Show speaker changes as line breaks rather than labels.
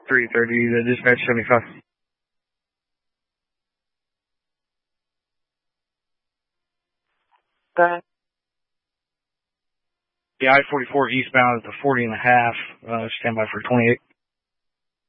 330, the dispatch 75.
Okay.
The I-44 eastbound at the 40 and a half, stand by for 28.